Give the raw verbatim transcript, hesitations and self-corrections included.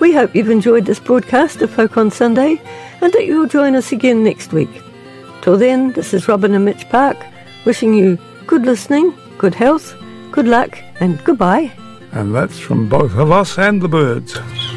We hope you've enjoyed this broadcast of Folk on Sunday and that you'll join us again next week. Till then, this is Robin and Mitch Park wishing you good listening, good health, good luck and goodbye. And that's from both of us and the birds.